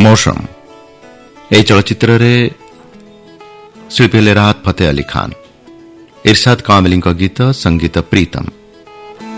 मौसम ଏହି ଚଳଚ୍ଚିତ୍ରରେ ଶିଳ୍ପୀ ହେଲେ ରାହତ ଫତେ ଅଲି ଖାନ, ଇରଶାଦ କାମିଲଙ୍କ ଗୀତ, ସଙ୍ଗୀତ ପ୍ରୀତମ।